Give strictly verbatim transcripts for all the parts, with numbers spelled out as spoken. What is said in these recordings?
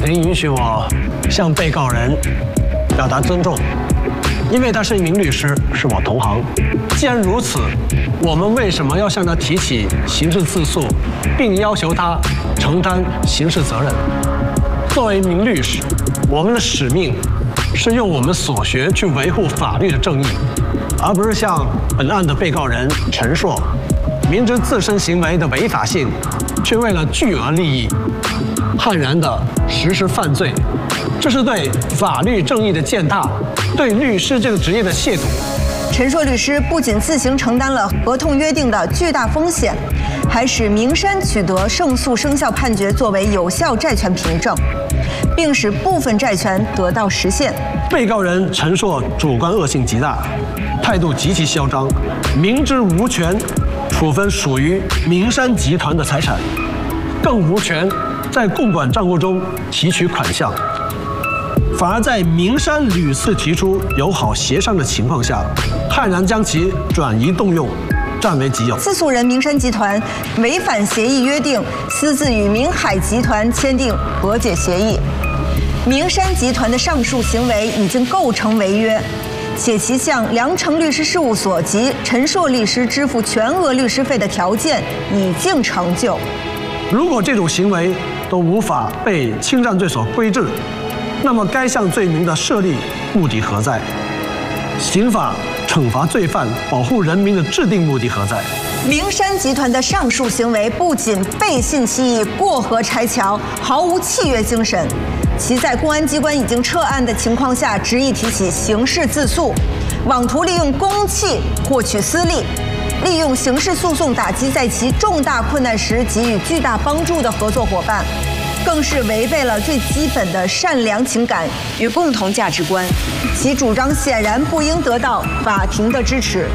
庭允许我向被告人表达尊重，因为他是一名律师，是我同行。既然如此，我们为什么要向他提起刑事自诉，并要求他承担刑事责任？作为一名律师，我们的使命是用我们所学去维护法律的正义，而不是像本案的被告人陈硕，明知自身行为的违法性，却为了巨额利益，悍然地实施犯罪。这是对法律正义的践踏，对律师这个职业的亵渎。 陈硕律师不仅自行承担了合同约定的巨大风险，还使名山取得胜诉生效判决作为有效债权凭证，并使部分债权得到实现。 被告人陈硕主观恶性极大，态度极其嚣张，明知无权处分属于名山集团的财产，更无权在共管账户中提取款项，反而在名山屡次提出友好协商的情况下，悍然将其转移动用，占为己有。 自诉人名山集团违反协议约定，私自与明海集团签订和解协议。名山集团的上述行为已经构成违约，且其向良成律师事务所及陈硕律师支付全额律师费的条件已经成就。 如果这种行为都无法被侵占罪所规制，那么该项罪名的设立目的何在？刑法惩罚罪犯、保护人民的制定目的何在？ 名山集团的上述行为不仅背信弃义、过河拆桥，毫无契约精神，其在公安机关已经撤案的情况下，执意提起刑事自诉，妄图利用公器获取私利，利用刑事诉讼打击在其重大困难时给予巨大帮助的合作伙伴，更是违背了最基本的善良情感与共同价值观，其主张显然不应得到法庭的支持。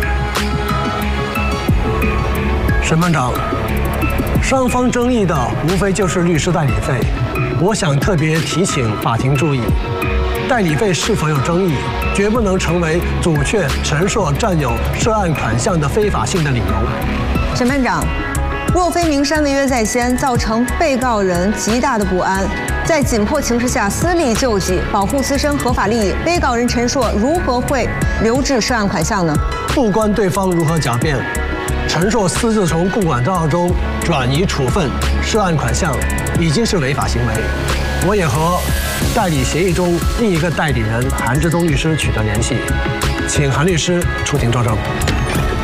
审判长，双方争议的无非就是律师代理费，我想特别提醒法庭注意，代理费是否有争议，绝不能成为阻却陈硕占有涉案款项的非法性的理由。 审判长，若非名山违约在先，造成被告人极大的不安，在紧迫情势下私利救济，保护自身合法利益，被告人陈硕如何会留置涉案款项呢？ 不管对方如何狡辩，陈硕私自从共管账号中转移处分涉案款项，已经是违法行为。我也和代理协议中另一个代理人韩志东律师取得联系，请韩律师出庭作证。